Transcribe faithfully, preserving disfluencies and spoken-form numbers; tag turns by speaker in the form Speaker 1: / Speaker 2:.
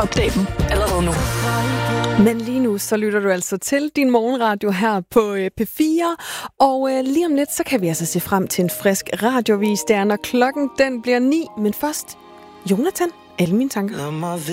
Speaker 1: Opdag dem allerede nu.
Speaker 2: Men lige nu, så lytter du altså til din morgenradio her på P fire. Og øh, lige om lidt, så kan vi altså se frem til en frisk radiovis, der når klokken den bliver ni. Men først, Jonathan, alle mine tanker.